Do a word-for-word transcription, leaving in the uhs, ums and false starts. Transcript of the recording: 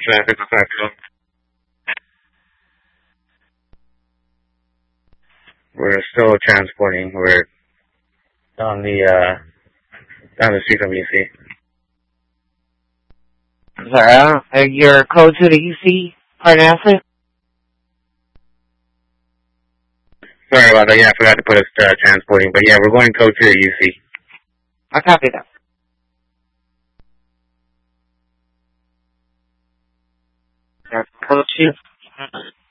traffic on Factual. We're still transporting. We're on the, uh, down the street from U C. Sorry, I don't, uh, your code to the U C, Parnassus? Sorry about that. Yeah, I forgot to put us uh, transporting. But yeah, we're going code to the U C. I copy that. Code two.